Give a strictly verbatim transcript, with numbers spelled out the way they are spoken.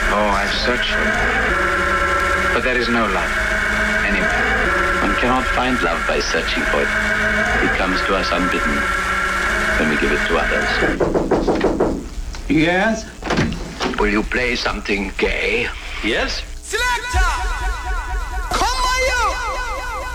Oh, I've searched for it. But there is no love anywhere. One cannot find love by searching for it. It comes to us unbidden when we give it to others. Yes? Will you play something gay? Yes? Selector!